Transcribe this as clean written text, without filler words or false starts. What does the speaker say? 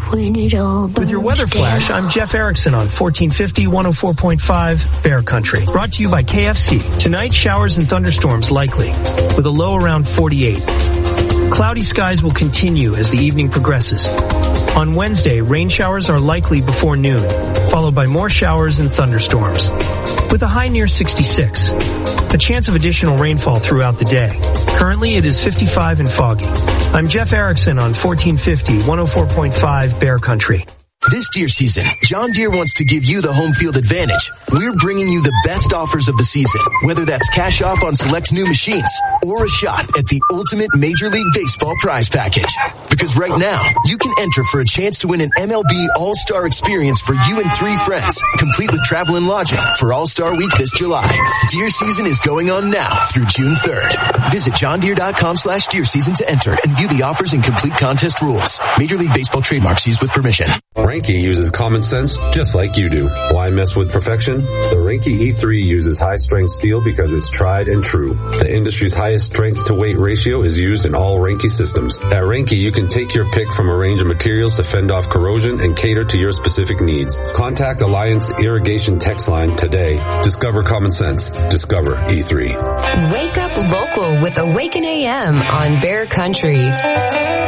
With your weather flash, I'm Jeff Erickson on 1450 104.5 Bear Country. Brought to you by KFC. Tonight, showers and thunderstorms likely, with a low around 48. Cloudy skies will continue as the evening progresses. On Wednesday, rain showers are likely before noon, followed by more showers and thunderstorms, with a high near 66. A chance of additional rainfall throughout the day. Currently, it is 55 and foggy. I'm Jeff Erickson on 1450 104.5 Bear Country. This deer season, John Deere wants to give you the home field advantage. We're bringing you the best offers of the season, whether that's cash off on select new machines or a shot at the ultimate Major League Baseball prize package. Because right now, you can enter for a chance to win an MLB All-Star experience for you and 3 friends, complete with travel and lodging for All-Star Week this July. Deer season is going on now through June 3rd. Visit johndeere.com/deer season to enter and view the offers and complete contest rules. Major League Baseball trademarks used with permission. Reinke uses common sense just like you do. Why mess with perfection? The Reinke E3 uses high-strength steel because it's tried and true. The industry's highest strength-to-weight ratio is used in all Reinke systems. At Reinke, you can take your pick from a range of materials to fend off corrosion and cater to your specific needs. Contact Alliance Irrigation text line today. Discover common sense. Discover E3. Wake up local with Awaken AM on Bear Country.